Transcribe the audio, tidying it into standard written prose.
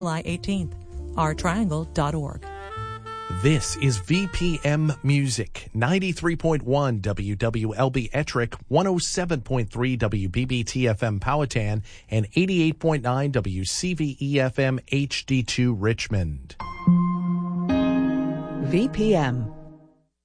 July 18th. ourtriangle.org. This is VPM Music, 93.1 WWLB Ettrick, 107.3 WBBT-FM Powhatan, and 88.9 WCVE-FM HD2 Richmond. VPM.